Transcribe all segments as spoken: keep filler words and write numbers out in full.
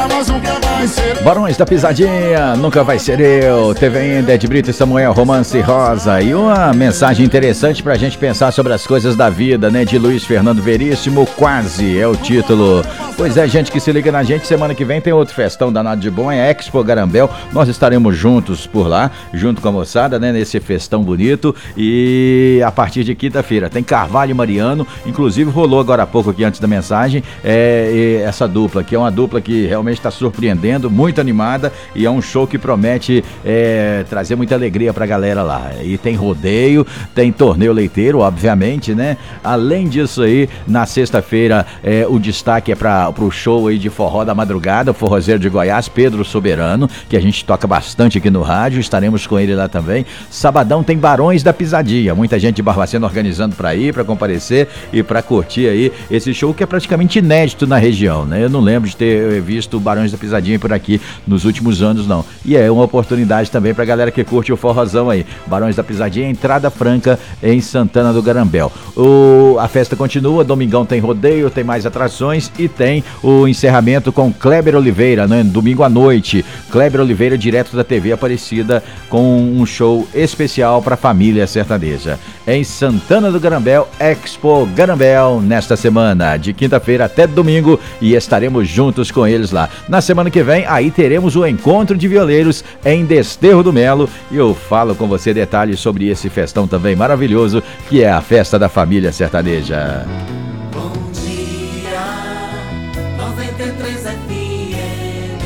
mas nunca vai ser. Barões da Pisadinha, nunca vai ser eu. Teve ainda Ed Brito e Samuel, Romance Rosa. E uma mensagem interessante pra gente pensar sobre as coisas da vida, né? De Luiz Fernando Veríssimo, Quase é o título. Pois é, gente que se liga na gente, semana que vem tem outro festão danado de bom, é Expo Garambel. Nós estaremos juntos por lá, junto com a moçada, né? Nesse festão bonito. E a partir de quinta-feira tem Carvalho e Mariano. Inclusive rolou agora há pouco aqui antes da mensagem, é, essa dupla, que é uma dupla que realmente está surpreendendo, muito animada, e é um show que promete é, trazer muita alegria pra galera lá. E tem rodeio, tem torneio leiteiro, obviamente, né? Além disso aí, na sexta-feira, é, o destaque é para pro show aí de forró da madrugada, o forrozeiro de Goiás, Pedro Soberano, que a gente toca bastante aqui no rádio, estaremos com ele lá também. Sabadão tem Barões da Pisadinha, muita gente de Barbacena organizando para ir, para comparecer e para curtir aí esse show que é praticamente inédito na região, né? Eu não lembro de ter visto o Barões da Pisadinha por aqui nos últimos anos, não. E é uma oportunidade também pra galera que curte o forrozão aí. Barões da Pisadinha, entrada franca em Santana do Garambel. O, a festa continua, domingão tem rodeio, tem mais atrações e tem o encerramento com Kleber Oliveira, né? Domingo à noite. Kleber Oliveira, direto da T V Aparecida, com um show especial pra família sertaneja. Em Santana do Garambel, Expo Garambel, nesta semana, de quinta-feira até domingo, e estaremos juntos com eles lá. Na semana que vem, aí teremos o encontro de violeiros em Desterro do Melo, e eu falo com você detalhes sobre esse festão também maravilhoso, que é a festa da família sertaneja. Bom dia, noventa e três F M.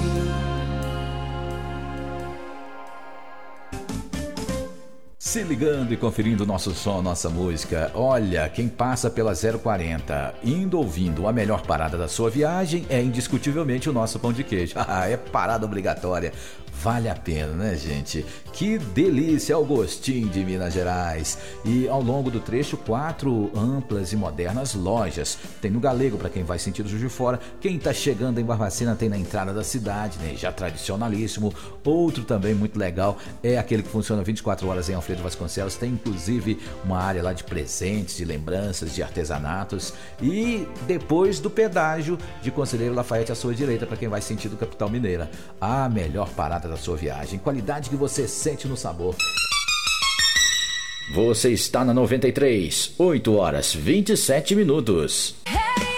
Se ligando e conferindo nosso som, nossa música. Olha, quem passa pela zero quarenta, indo ouvindo a melhor parada da sua viagem, é indiscutivelmente o nosso pão de queijo. Ah, é parada obrigatória. Vale a pena, né, gente? Que delícia, é o gostinho de Minas Gerais. E ao longo do trecho, quatro amplas e modernas lojas. Tem no Galego, para quem vai sentido Juiz de Fora. Quem tá chegando em Barbacena tem na entrada da cidade, né? Já tradicionalíssimo. Outro também muito legal é aquele que funciona vinte e quatro horas em Alfredo Vasconcelos. Tem inclusive uma área lá de presentes, de lembranças, de artesanatos. E depois do pedágio de Conselheiro Lafayette à sua direita, para quem vai sentido Capital Mineira. A melhor parada da sua viagem, qualidade que você sente no sabor. Você está na noventa e três, oito horas vinte e sete minutos.